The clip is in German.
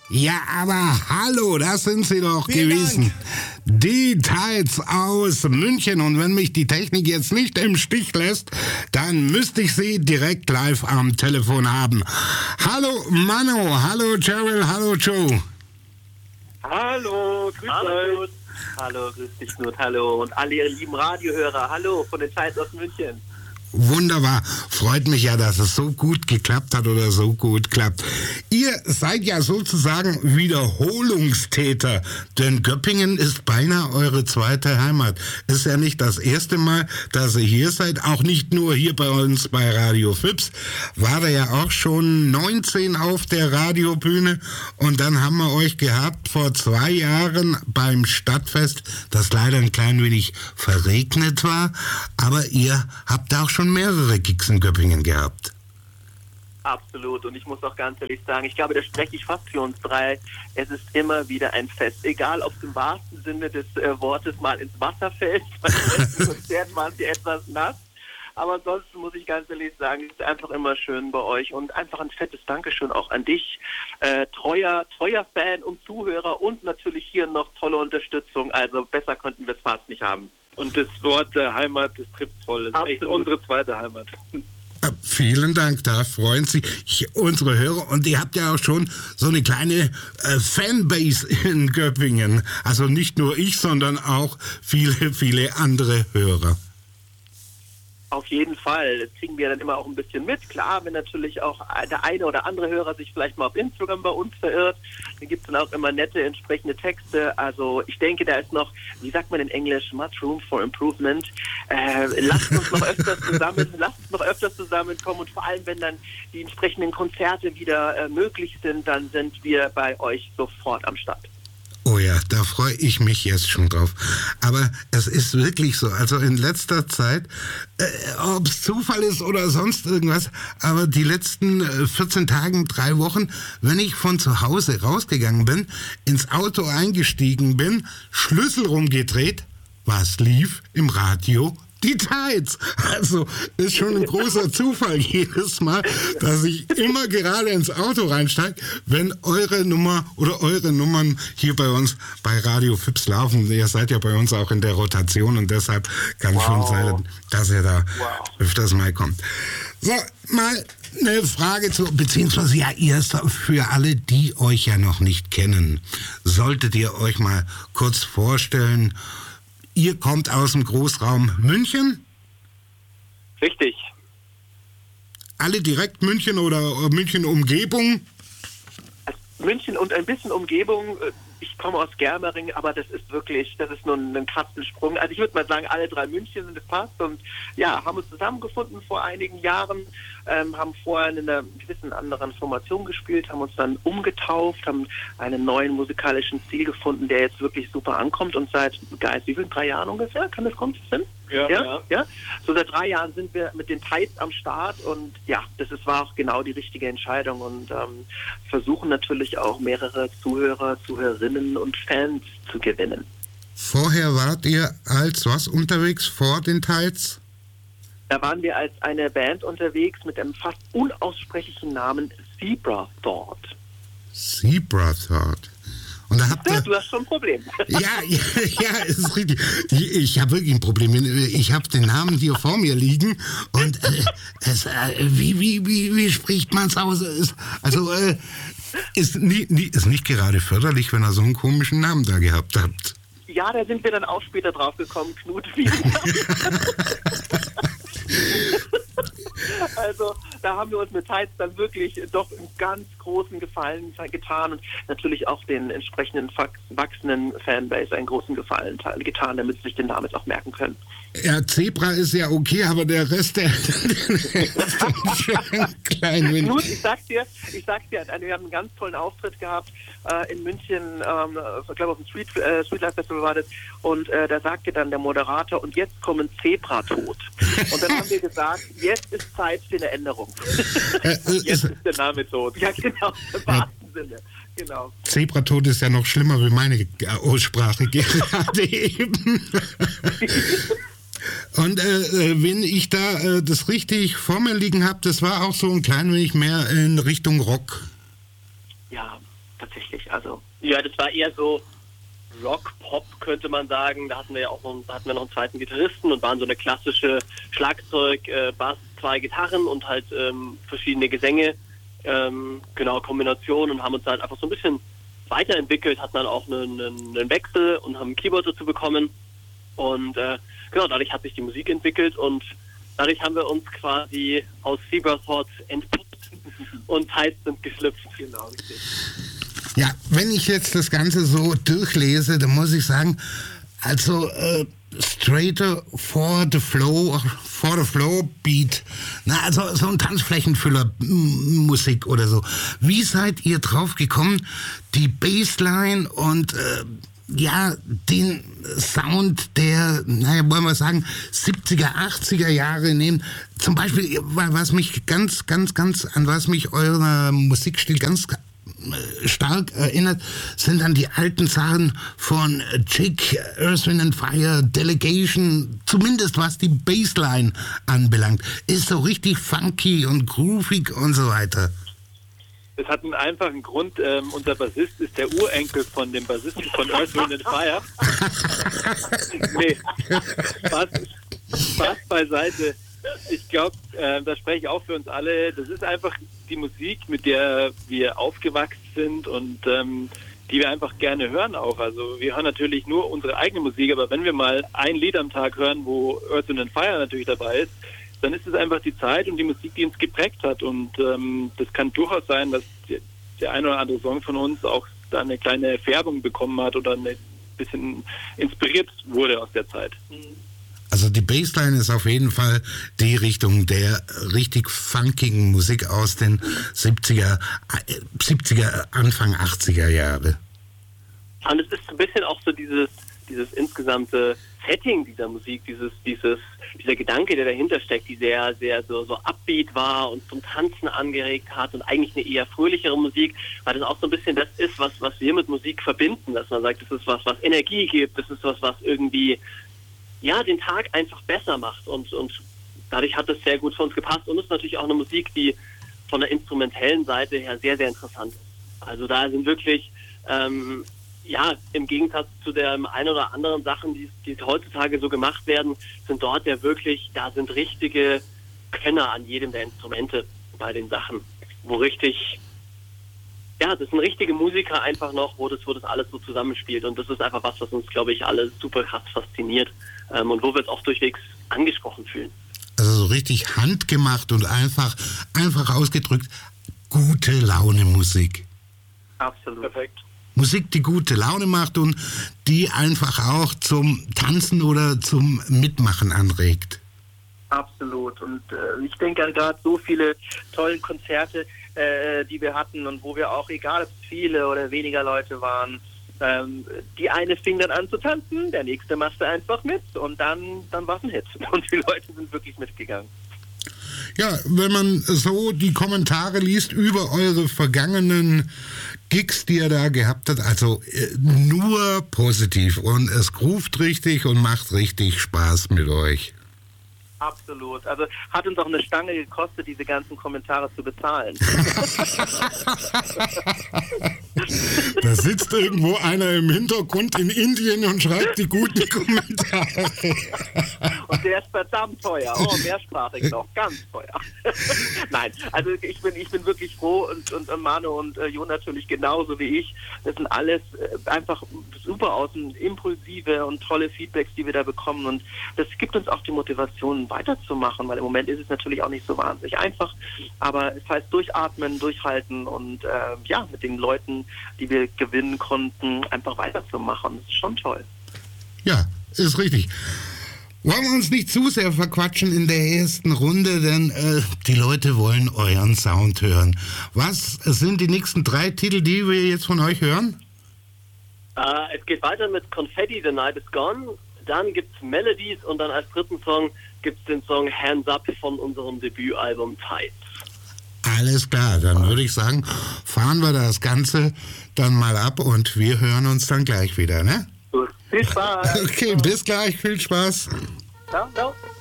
Ja, aber hallo, das sind sie doch gewesen. Die Tides aus München. Und wenn mich die Technik jetzt nicht im Stich lässt, dann müsste ich sie direkt live am Telefon haben. Hallo Mano, hallo Cheryl, hallo Joe. Hallo, grüß euch. Hallo, grüß dich Knut, hallo. Und alle ihre lieben Radiohörer, hallo von den Tides aus München. Wunderbar. Freut mich ja, dass es so gut geklappt hat oder so gut klappt. Ihr seid ja sozusagen Wiederholungstäter, denn Göppingen ist beinahe eure zweite Heimat. Ist ja nicht das erste Mal, dass ihr hier seid, auch nicht nur hier bei uns bei Radio Fips. War da ja auch schon 19 auf der Radiobühne und dann haben wir euch gehabt vor 2 Jahren beim Stadtfest, das leider ein klein wenig verregnet war, aber ihr habt auch schon mehrere Gigs in Göppingen gehabt. Absolut. Und ich muss auch ganz ehrlich sagen, ich glaube, da spreche ich fast für uns drei. Es ist immer wieder ein Fest. Egal, ob es im wahrsten Sinne des Wortes mal ins Wasser fällt. Beim letzten Konzert waren sie etwas nass. Aber ansonsten muss ich ganz ehrlich sagen, es ist einfach immer schön bei euch. Und einfach ein fettes Dankeschön auch an dich. Treuer Fan und Zuhörer und natürlich hier noch tolle Unterstützung. Also besser konnten wir es fast nicht haben. Und das Wort Heimat, das trifft voll. Das ist echt unsere zweite Heimat. Vielen Dank, da freuen sich unsere Hörer. Und ihr habt ja auch schon so eine kleine Fanbase in Göppingen. Also nicht nur ich, sondern auch viele, viele andere Hörer. Auf jeden Fall. Das kriegen wir dann immer auch ein bisschen mit. Klar, wenn natürlich auch der eine oder andere Hörer sich vielleicht mal auf Instagram bei uns verirrt, dann gibt es dann auch immer nette entsprechende Texte. Also ich denke, da ist noch, wie sagt man in Englisch, much room for improvement. Lasst uns noch öfters zusammenkommen und vor allem, wenn dann die entsprechenden Konzerte wieder möglich sind, dann sind wir bei euch sofort am Start. Oh ja, da freue ich mich jetzt schon drauf. Aber es ist wirklich so, also in letzter Zeit, ob es Zufall ist oder sonst irgendwas, aber die letzten 14 Tagen, 3 Wochen, wenn ich von zu Hause rausgegangen bin, ins Auto eingestiegen bin, Schlüssel rumgedreht, was lief im Radio? Die Tides. Also ist schon ein großer Zufall jedes Mal, dass ich immer gerade ins Auto reinsteige, wenn eure Nummer oder eure Nummern hier bei uns bei Radio Fips laufen. Ihr seid ja bei uns auch in der Rotation und deshalb kann schon sein, dass ihr da öfters mal kommt. So, mal eine Frage beziehungsweise ja erst für alle, die euch ja noch nicht kennen. Solltet ihr euch mal kurz vorstellen, ihr kommt aus dem Großraum München? Richtig. Alle direkt München oder München-Umgebung? München und ein bisschen Umgebung. Ich komme aus Germering, aber das ist nur ein Katzensprung. Also ich würde mal sagen, alle 3 München sind es passt und ja, haben uns zusammengefunden vor einigen Jahren, haben vorher in einer gewissen anderen Formation gespielt, haben uns dann umgetauft, haben einen neuen musikalischen Stil gefunden, der jetzt wirklich super ankommt und seit, wie viel, 3 Jahren ungefähr, kann das kommen? Ja. So seit 3 Jahren sind wir mit den Tides am Start und ja, war auch genau die richtige Entscheidung und versuchen natürlich auch mehrere Zuhörer, Zuhörerinnen und Fans zu gewinnen. Vorher wart ihr als was unterwegs vor den Tides? Da waren wir als eine Band unterwegs mit einem fast unaussprechlichen Namen Zebra Thought. Zebra Thought. Und da habt ihr, du hast schon ein Problem. Ja, ist richtig. Ich habe wirklich ein Problem. Ich habe den Namen hier vor mir liegen und wie spricht man es aus? Ist nicht gerade förderlich, wenn ihr so einen komischen Namen da gehabt habt. Ja, da sind wir dann auch später drauf gekommen, Knut. Also da haben wir uns mit Tides dann wirklich doch einen ganz großen Gefallen getan und natürlich auch den entsprechenden wachsenden Fanbase einen großen Gefallen getan, damit sie sich den Namen jetzt auch merken können. Ja, Zebra ist ja okay, aber der Rest, der ist ein klein wenig. Knut, ich sag's dir, wir haben einen ganz tollen Auftritt gehabt in München, ich glaube auf dem Street Life Festival war das, und da sagte dann der Moderator, und jetzt kommen Zebra-Tod. Und dann haben wir gesagt, jetzt ist Zeit für eine Änderung. Jetzt ist der Name tot. Ja, genau, im wahrsten Sinne. Genau. Zebra-Tod ist ja noch schlimmer wie meine Aussprache gerade eben. Und wenn ich da das richtig vor mir liegen habe, das war auch so ein klein wenig mehr in Richtung Rock. Ja, tatsächlich. Also ja, das war eher so Rock-Pop, könnte man sagen. Da hatten wir noch einen zweiten Gitarristen und waren so eine klassische Schlagzeug, Bass, 2 Gitarren und halt verschiedene Gesänge, Kombinationen, und haben uns halt einfach so ein bisschen weiterentwickelt, hatten dann auch einen Wechsel und haben ein Keyboard dazu bekommen. Und dadurch hat sich die Musik entwickelt und dadurch haben wir uns quasi aus Zebrathoughts entpuppt und Tides sind geschlüpft. Genau, richtig. Ja, wenn ich jetzt das Ganze so durchlese, dann muss ich sagen, also straighter for the flow Beat, also so ein Tanzflächenfüller Musik oder so. Wie seid ihr drauf gekommen, die Bassline und den Sound der, wollen wir sagen, 70er, 80er Jahre nehmen? Zum Beispiel, was mich an was mich euer Musikstil ganz stark erinnert, sind an die alten Sachen von Chick, Earth, Wind & Fire, Delegation, zumindest was die Bassline anbelangt. Ist so richtig funky und groovig und so weiter. Es hat einen einfachen Grund. Unser Bassist ist der Urenkel von dem Bassisten von Earth, Wind & Fire. Nee, Spaß beiseite. Ich glaube, da spreche ich auch für uns alle. Das ist einfach die Musik, mit der wir aufgewachsen sind und die wir einfach gerne hören auch. Also wir hören natürlich nur unsere eigene Musik, aber wenn wir mal ein Lied am Tag hören, wo Earth, Wind & Fire natürlich dabei ist, dann ist es einfach die Zeit und die Musik, die uns geprägt hat. Und das kann durchaus sein, dass der ein oder andere Song von uns auch da eine kleine Färbung bekommen hat oder ein bisschen inspiriert wurde aus der Zeit. Also die Bassline ist auf jeden Fall die Richtung der richtig funkigen Musik aus den 70er, Anfang 80er Jahre. Und es ist ein bisschen auch so dieses insgesamte Setting dieser Musik, dieser Gedanke, der dahinter steckt, die sehr, sehr so upbeat war und zum Tanzen angeregt hat und eigentlich eine eher fröhlichere Musik, weil das auch so ein bisschen das ist, was wir mit Musik verbinden, dass man sagt, das ist was Energie gibt, das ist was irgendwie den Tag einfach besser macht und dadurch hat es sehr gut für uns gepasst und es ist natürlich auch eine Musik, die von der instrumentellen Seite her sehr, sehr interessant ist. Also da sind wirklich im Gegensatz zu der ein oder anderen Sachen, die heutzutage so gemacht werden, sind dort da sind richtige Könner an jedem der Instrumente bei den Sachen, wo richtig, das sind richtige Musiker einfach noch, wo das alles so zusammenspielt und das ist einfach was uns, glaube ich, alle super krass fasziniert und wo wir uns auch durchwegs angesprochen fühlen. Also so richtig handgemacht und einfach ausgedrückt, gute Laune Musik. Absolut. Perfekt. Musik, die gute Laune macht und die einfach auch zum Tanzen oder zum Mitmachen anregt. Absolut. Und ich denke an gerade so viele tolle Konzerte, die wir hatten und wo wir auch, egal ob es viele oder weniger Leute waren, die eine fing dann an zu tanzen, der nächste machte einfach mit und dann war es ein Hit. Und die Leute sind wirklich mitgegangen. Ja, wenn man so die Kommentare liest über eure vergangenen Gigs, die ihr da gehabt habt, also nur positiv und es groovt richtig und macht richtig Spaß mit euch. Absolut. Also hat uns auch eine Stange gekostet, diese ganzen Kommentare zu bezahlen. Da sitzt irgendwo einer im Hintergrund in Indien und schreibt die guten Kommentare. Und der ist verdammt teuer. Oh, mehrsprachig noch. Ganz teuer. Nein, also ich bin wirklich froh und Manu und Jo natürlich genauso wie ich. Das sind alles einfach super impulsive und tolle Feedbacks, die wir da bekommen. Und das gibt uns auch die Motivation, weiterzumachen, weil im Moment ist es natürlich auch nicht so wahnsinnig einfach, aber es heißt durchatmen, durchhalten und mit den Leuten, die wir gewinnen konnten, einfach weiterzumachen. Das ist schon toll. Ja, ist richtig. Wollen wir uns nicht zu sehr verquatschen in der ersten Runde, denn die Leute wollen euren Sound hören. Was sind die nächsten 3 Titel, die wir jetzt von euch hören? Es geht weiter mit Confetti, The Night is Gone. Dann gibt es Melodies und dann als dritten Song gibt es den Song Hands Up von unserem Debütalbum Tides. Alles klar, dann würde ich sagen, fahren wir das Ganze dann mal ab und wir hören uns dann gleich wieder, ne? Gut, viel Spaß. Okay, bis gleich, viel Spaß. Ciao, ciao.